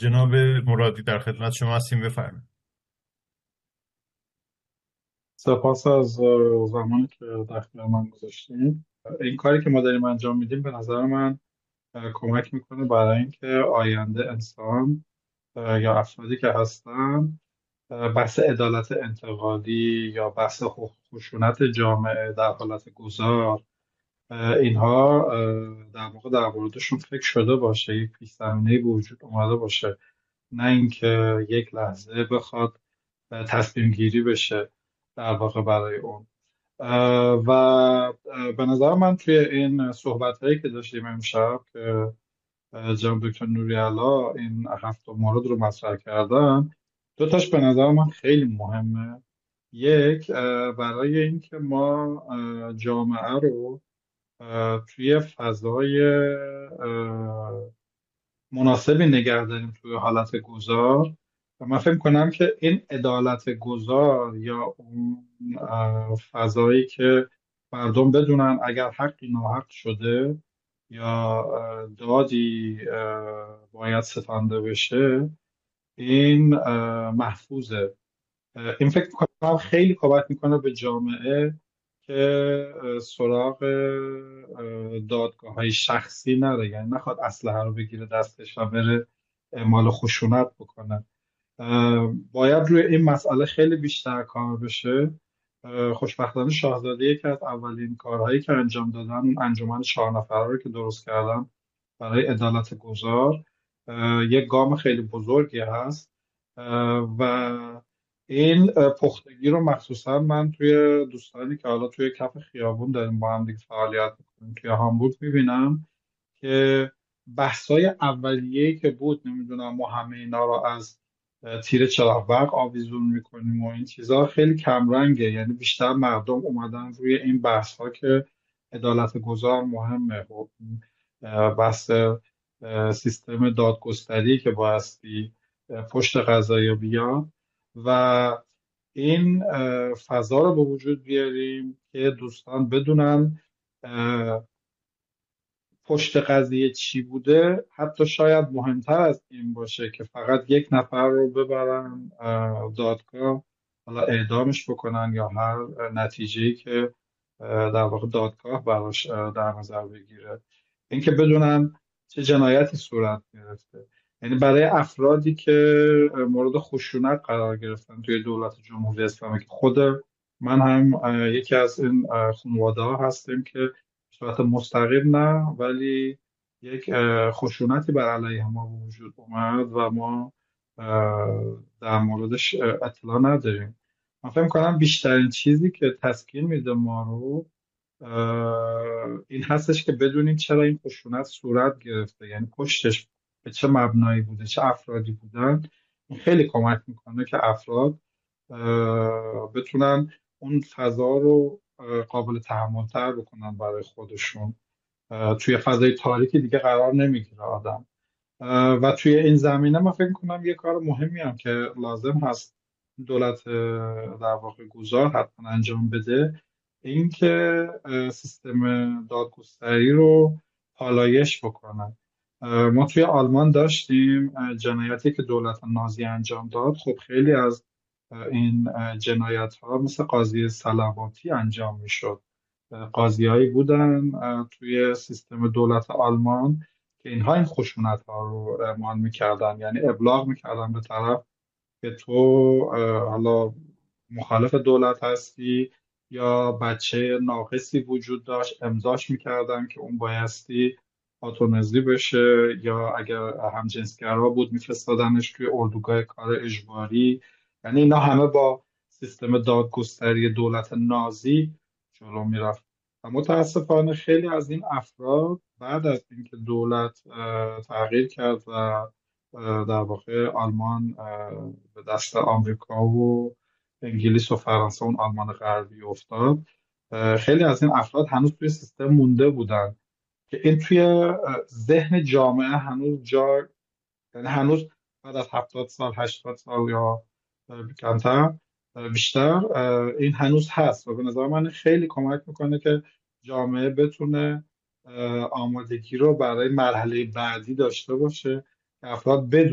جناب مرادی در خدمت شما هستیم، بفرمایید. سپاس از زمانی که در اختیار من گذاشتیم. این کاری که ما داریم انجام میدیم به نظر من کمک میکنه برای اینکه آینده انسان یا افرادی که هستن بحث عدالت انتقالی یا بحث خشونت جامعه در حالت گذار، اینها در واقع در موردشون فکر شده باشه، یک پیش زمینه به وجود اومده باشه، نه اینکه یک لحظه بخواد تصمیم گیری بشه در واقع برای اون. و به نظر من توی این صحبت هایی که داشتیم امشب که جناب دکتر نوری‌علا این 7 مورد رو مطرح کردن، دو تاش به نظر من خیلی مهمه. یک، برای اینکه ما جامعه رو توی فضای مناسبی نگه داریم توی حالت گذار. و من فکر کنم که این عدالت گذار یا اون فضایی که مردم بدونن اگر حقی ناحق شده یا دادی باید ستانده بشه، این محفوظه. این فکر میکنم خیلی کمک میکنه به جامعه که سراغ دادگاه های شخصی نره، یعنی نخواد اسلحه رو بگیره دستش و بره اعمال خشونت بکنه. باید روی این مسئله خیلی بیشتر کار بشه. خوشبختانه شاهزاده یکی از اولین کارهایی که انجام دادن اون انجمن 4 نفره رو که درست کردن برای عدالت گذار، یک گام خیلی بزرگی هست. و این پختگی رو مخصوصا من توی دوستانی که حالا توی کف خیابون داریم با هم دیگه فعالیت میکنیم توی هامبورگ میبینم که بحثای اولیه‌ای که بود، نمیدونم ما همه اینا رو از تیر چراغ برق آویزون میکنیم و این چیزها خیلی کمرنگه، یعنی بیشتر مردم اومدن روی این بحث ها که عدالت گذار مهمه و بحث سیستم دادگستری که بایستی پشت قضایی بیاد و این فضا رو به وجود بیاریم که دوستان بدونن پشت قضیه چی بوده. حتی شاید مهمتر از این باشه که فقط یک نفر رو ببرن دادگاه، حالا اعدامش بکنن یا هر نتیجه‌ای که در واقع دادگاه براش در نظر بگیره، اینکه بدونن چه جنایتی صورت گرفته. یعنی برای افرادی که مورد خشونت قرار گرفتن توی دولت جمهوری اسلامی، که خود من هم یکی از این خانواده ها هستیم که به صورت مستقیم نه ولی یک خشونتی بر علیه ما به وجود اومد و ما در موردش اطلاع نداریم. من فکر کنم بیشترین چیزی که تسکین میده ما رو این هستش که بدونیم چرا این خشونت صورت گرفته، یعنی پشتش به چه مبنایی بوده، چه افرادی بودن. این خیلی کمک میکنه که افراد بتونن اون فضا رو قابل تحمل تر بکنن برای خودشون. توی فضای تاریکی دیگه قرار نمیگیره آدم. و توی این زمینه من فکر کنم یه کار مهمی هم که لازم هست دولت در واقع گذار حتما انجام بده، این که سیستم دادگستری رو پالایش بکنه. ما توی آلمان داشتیم جنایتی که دولت نازی انجام داد. خب خیلی از این جنایت ها مثل قاضی صلواتی انجام میشد. قاضیایی بودن توی سیستم دولت آلمان که اینها این خشونت ها رو اعمال میکردن، یعنی ابلاغ میکردن به طرف که تو حالا مخالف دولت هستی یا بچه ناقصی وجود داشت، امضاش میکردن که اون بایستی آتونزی بشه، یا اگر همجنسگرا بود میفرستادنش توی اردوگاه کار اجباری. یعنی اینا همه با سیستم دادگستری دولت نازی جلو میرفت. و متاسفانه خیلی از این افراد بعد از اینکه دولت تغییر کرد و در واقع آلمان به دست آمریکا و انگلیس و فرانسه، اون آلمان غربی افتاد، خیلی از این افراد هنوز توی سیستم مونده بودن که این توی ذهن جامعه هنوز جا، یعنی هنوز بعد از 70 سال 80 سال یا کمتر بیشتر این هنوز هست. و به نظر من خیلی کمک میکنه که جامعه بتونه آمادگی رو برای مرحله بعدی داشته باشه که افراد بدون